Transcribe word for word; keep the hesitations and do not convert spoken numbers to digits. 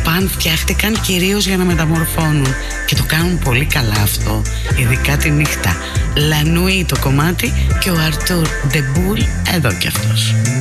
Japan φτιάχτηκαν κυρίως για να μεταμορφώνουν και το κάνουν πολύ καλά αυτό, ειδικά τη νύχτα. La Nuit το κομμάτι και ο Arthur De Boul εδώ κι αυτός.